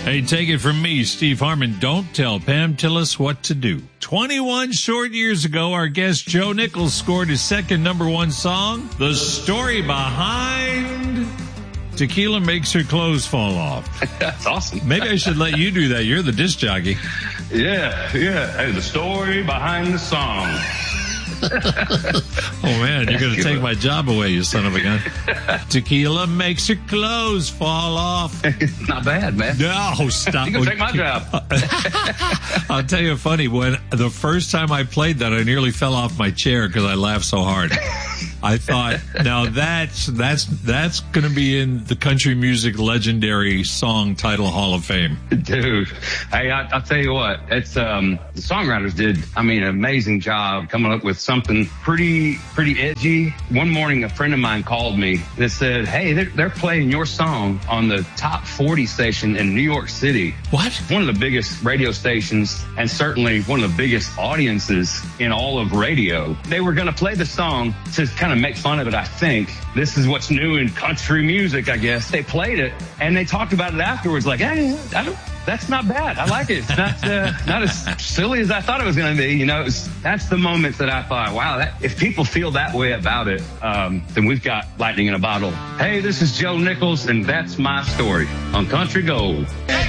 Hey, take it from me, Steve Harmon. Don't tell Pam Tillis what to do. 21 short years ago, our guest Joe Nichols scored his second #1 song, The Story Behind Tequila Makes Her Clothes Fall Off. That's awesome. Maybe I should let you do that. You're the disc jockey. Yeah. Hey, the story behind the song. Oh, man, you're going to take my job away, you son of a gun. Tequila makes her clothes fall off. Not bad, man. No, stop. You can take my job. I'll tell you funny, when the first time I played that, I nearly fell off my chair because I laughed so hard. I thought, now that's going to be in the country music legendary song title Hall of Fame. Dude, hey, I'll tell you what, it's, the songwriters did, an amazing job coming up with something pretty edgy. One morning, a friend of mine called me that said, hey, they're playing your song on the top 40 station in New York City. What? One of the biggest radio stations and certainly one of the biggest audiences in all of radio. They were going to play the song to kind of make fun of it, I think. This is what's new in country music, I guess. They played it and they talked about it afterwards like, hey, that's not bad. I like it. It's not as silly as I thought it was going to be. That's the moment that I thought, wow, if people feel that way about it, then we've got lightning in a bottle. Hey, this is Joe Nichols, and that's my story on Country Gold.